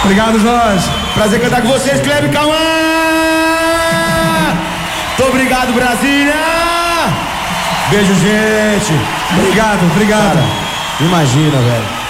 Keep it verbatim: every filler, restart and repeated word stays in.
Obrigado, Jorge. Prazer cantar com vocês, Kleber Cauã. Muito obrigado, Brasília. Beijo, gente. Obrigado, obrigado. Cara, imagina, velho.